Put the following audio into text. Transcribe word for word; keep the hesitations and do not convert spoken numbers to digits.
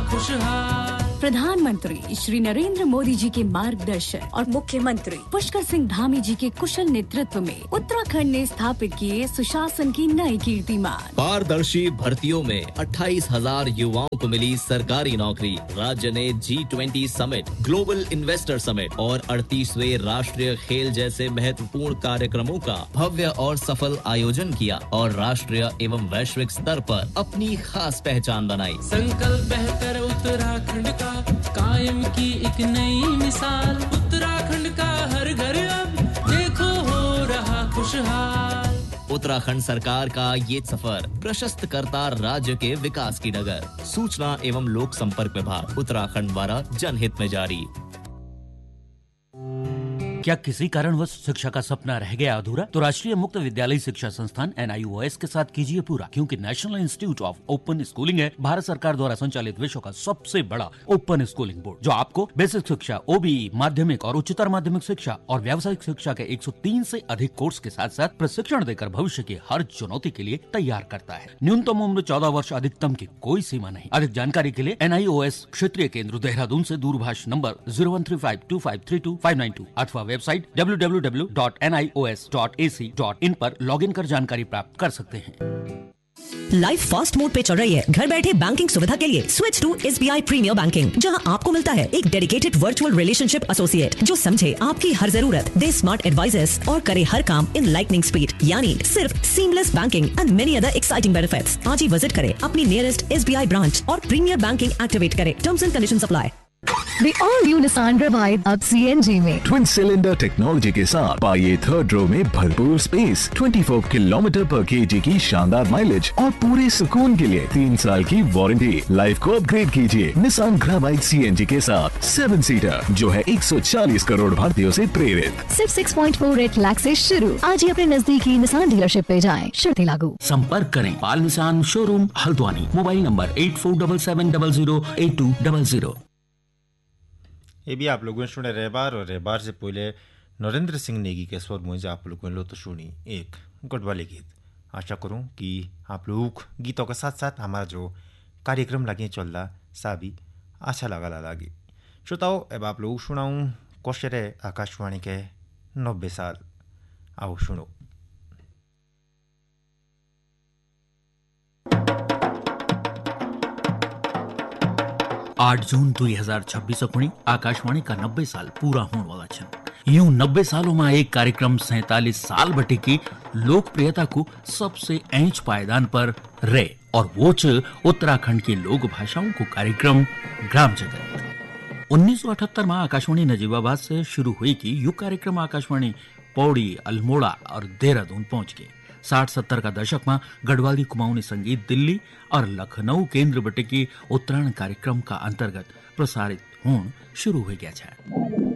खुशहाल। प्रधानमंत्री श्री नरेंद्र मोदी जी के मार्गदर्शन और मुख्यमंत्री पुष्कर सिंह धामी जी के कुशल नेतृत्व में उत्तराखंड ने स्थापित किए सुशासन की नई कीर्तिमान। पारदर्शी भर्तियों में अट्ठाईस हजार युवाओं को मिली सरकारी नौकरी। राज्य ने G twenty summit, global investor summit और अड़तीसवें राष्ट्रीय खेल जैसे महत्वपूर्ण कार्यक्रमों का भव्य और सफल आयोजन किया और राष्ट्रीय एवं वैश्विक स्तर पर अपनी खास पहचान बनाई। संकल्प बेहतर उत्तराखंड का, कायम की एक नई मिसाल। उत्तराखंड का हर घर अब देखो हो रहा खुशहाल। उत्तराखंड सरकार का ये सफर प्रशस्त करता राज्य के विकास की डगर। सूचना एवं लोक संपर्क विभाग उत्तराखंड द्वारा जनहित में जारी। क्या किसी कारणवश शिक्षा का सपना रह गया अधूरा? तो राष्ट्रीय मुक्त विद्यालय शिक्षा संस्थान एन आई ओ एस के साथ कीजिए पूरा, क्योंकि national institute of open schooling है भारत सरकार द्वारा संचालित विश्व का सबसे बड़ा ओपन स्कूलिंग बोर्ड, जो आपको बेसिक शिक्षा, ओ बी ई, माध्यमिक और उच्चतर माध्यमिक शिक्षा और व्यावसायिक शिक्षा के एक सौ तीन से अधिक कोर्स के साथ साथ प्रशिक्षण देकर भविष्य की हर चुनौती के लिए तैयार करता है। न्यूनतम उम्र चौदह वर्ष, अधिकतम की कोई सीमा नहीं। अधिक जानकारी के लिए एन आई ओ एस क्षेत्रीय केंद्र देहरादून से दूरभाष number zero one three five to five three to five nine to अथवा website W W W dot N I O S dot A C dot in पर लॉगिन कर जानकारी प्राप्त कर सकते हैं। लाइफ फास्ट मोड पे चल रही है। घर बैठे बैंकिंग सुविधा के लिए switch to S B I premiere banking, जहां आपको मिलता है एक डेडिकेटेड वर्चुअल रिलेशनशिप एसोसिएट जो समझे आपकी हर जरूरत, दे स्मार्ट एडवाइजर्स और करे हर काम इन लाइटनिंग स्पीड, यानी सिर्फ seamless banking and many other exciting benefits. आज ही विजिट करें अपनी nearest S B I branch और प्रीमियर बैंकिंग एक्टिवेट करें। Terms and conditions apply. The all-new Nissan Revive अब सी एन जी में ट्विन सिलेंडर टेक्नोलॉजी के साथ पाइए थर्ड रो में भरपूर स्पेस, चौबीस किलोमीटर पर केजी की शानदार माइलेज और पूरे सुकून के लिए तीन साल की वारंटी। लाइफ को अपग्रेड कीजिए निसान ग्रेवाइट सी एन जी के साथ, सेवन सीटर जो है एक सौ चालीस करोड़ भारतीयों से प्रेरित। सिर्फ छह पॉइंट चार आठ लाख से शुरू। आज ही अपने नजदीकी निसान डीलरशिप पे जाएं, शर्तें लागू। संपर्क करें पाल Nissan showroom Haldwani, mobile number eight four seven seven zero zero eight to zero zero. ये भी आप लोगों ने सुने रेबार और रेबार से पहले नरेंद्र सिंह नेगी के स्वर मुझे आप लोगों ने लो तो सुनी एक गढ़वाली गीत। आशा करूं कि आप लोग गीतों के साथ साथ हमारा जो कार्यक्रम लगे चल रहा सा भी अच्छा लगा लगे। श्रोताओ, अब आप लोग सुनाऊँ क्वेश्चन है आकाशवाणी के नब्बे साल। आओ सुनो। आठ जून दो हज़ार छब्बीस अपनी आकाशवाणी का नब्बे साल पूरा होने वाला छन। यूं नब्बे सालों में एक कार्यक्रम सैतालीस साल बटे की लोकप्रियता को सबसे ऊंच पायदान पर रहे और वो च उत्तराखंड की लोक भाषाओं को कार्यक्रम ग्राम जगत। उन्नीस सौ अठहत्तर में आकाशवाणी नजीबाबाद से शुरू हुई कि यू कार्यक्रम आकाशवाणी पौड़ी, अल्मोड़ा और देहरादून पहुंच गए। साठ सत्तर का दशक में गढ़वाली कुमाऊनी संगीत दिल्ली और लखनऊ केंद्र बटे की उत्तरायण कार्यक्रम का अंतर्गत प्रसारित होना शुरू हो गया था।